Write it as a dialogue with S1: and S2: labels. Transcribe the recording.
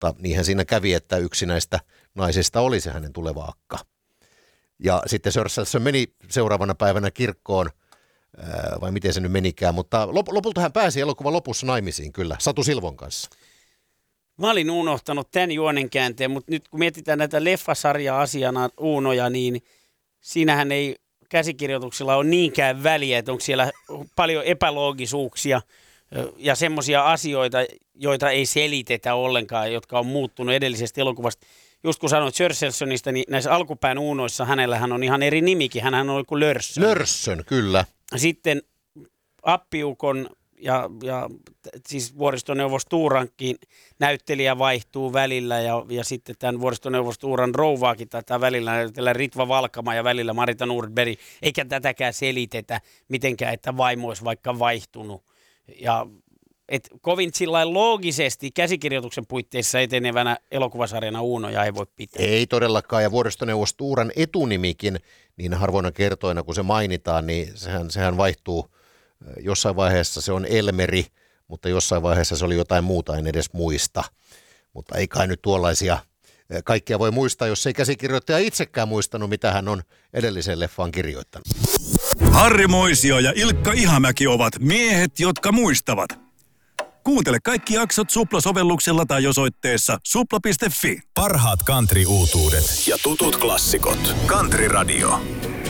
S1: mutta niinhän siinä kävi, että yksi näistä naisista oli se hänen tuleva akka. Ja sitten Sörselson meni seuraavana päivänä kirkkoon, vai miten se nyt menikään, mutta lopulta hän pääsi elokuvan lopussa naimisiin kyllä, Satu Silvon kanssa.
S2: Mä olin unohtanut tämän juonenkäänteen, mutta nyt kun mietitään näitä leffasarja-asiana Uunoja, niin siinähän ei käsikirjoituksilla ole niinkään väliä, että onko siellä paljon epäloogisuuksia ja semmoisia asioita, joita ei selitetä ollenkaan, jotka on muuttunut edellisestä elokuvasta. Just kun sanoit Sörselsonista, niin näissä alkupään Uunoissa hänellähän on ihan eri nimikin. Hänhän on kuin Lörsson.
S1: Lörsson, kyllä.
S2: Sitten Appiukon ja siis Vuoristoneuvos Tuurankin näyttelijä vaihtuu välillä ja sitten tämän Vuoristoneuvos Tuuran rouvaakin taitaa välillä näytellä Ritva Valkama ja välillä Marita Nordberg. Eikä tätäkään selitetä mitenkään, että vaimo olisi vaikka vaihtunut. Ja kovin sillain loogisesti käsikirjoituksen puitteissa etenevänä elokuvasarjana Uunoja ei voi pitää.
S1: Ei todellakaan, ja Vuoristoneuvos Tuuran etunimikin, niin harvoina kertoina kun se mainitaan, niin sehän vaihtuu. Jossain vaiheessa se on Elmeri, mutta jossain vaiheessa se oli jotain muuta, en edes muista. Mutta ei kai nyt tuollaisia kaikkea voi muistaa, jos ei käsikirjoittaja itsekään muistanut, mitä hän on edelliseen leffaan kirjoittanut.
S3: Harri Moisio ja Ilkka Ihamäki ovat miehet, jotka muistavat. Kuuntele kaikki jaksot Supla-sovelluksella tai osoitteessa supla.fi.
S4: Parhaat country-uutuudet ja tutut klassikot. Country Radio.